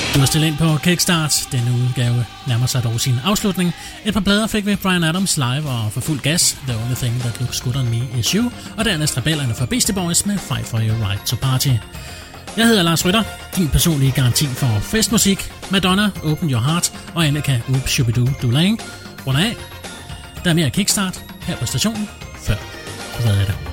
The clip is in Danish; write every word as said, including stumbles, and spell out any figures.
Du er stillet ind på Kickstart. Denne udgave nærmer sig dog sin afslutning. Et par plader fik vi Bryan Adams live og for fuld gas, The Only Thing That Looks Good On Me Is You, og dernæst rebellerne fra Beastie Boys med Fight For Your Right To Party. Jeg hedder Lars Rytter, din personlige garanti for festmusik. Madonna, Open Your Heart og Annika, Oops Shubidoo Dulang. Runder af. Der er mere Kickstart her på stationen, før du ved det.